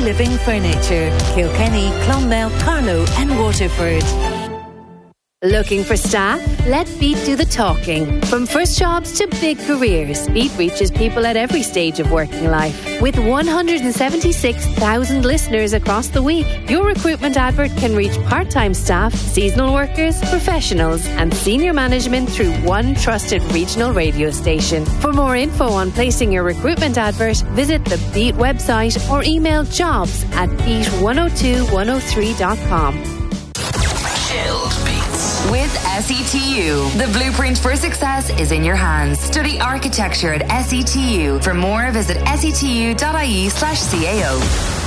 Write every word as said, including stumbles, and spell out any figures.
Living Furniture, Kilkenny, Clonmel, Carlow and Waterford. Looking for staff? Let Beat do the talking. From first jobs to big careers, Beat reaches people at every stage of working life. With one hundred seventy-six thousand listeners across the week, your recruitment advert can reach part-time staff, seasonal workers, professionals and senior management through one trusted regional radio station. For more info on placing your recruitment advert, visit the Beat website or email jobs at beat one oh two one oh three dot com. Chilled Beats. With S E T U, the blueprint for success is in your hands. Study architecture at S E T U. For more, visit setu.ie slash CAO.